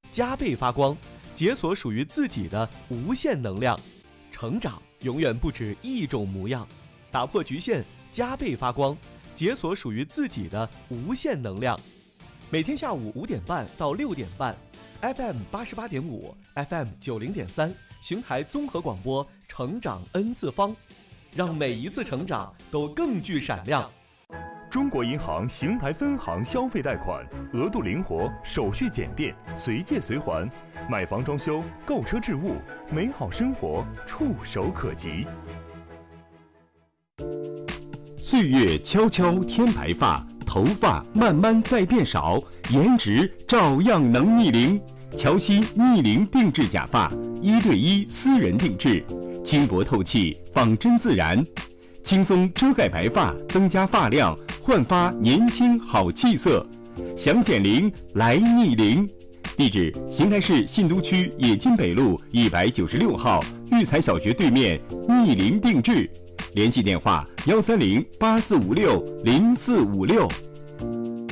加倍发光，解锁属于自己的无限能量。成长永远不止一种模样，打破局限，加倍发光，解锁属于自己的无限能量。每天下午5点半到6点半 ，FM 88.5 ，FM 90.3，邢台综合广播，成长 N 次方，让每一次成长都更具闪亮。 中国银行邢台分行消费贷款额度灵活，手续简便，随借随还，买房装修、购车置物，美好生活触手可及。 岁月悄悄添白发，头发慢慢在变少，颜值照样能逆龄。乔西逆龄定制假发，1对1私人定制，轻薄透气，仿真自然，轻松遮盖白发，增加发量，焕发年轻好气色。想减龄来逆龄，地址：邢台市信都区冶金北路196号育才小学对面，逆龄定制。联系电话：13084560456。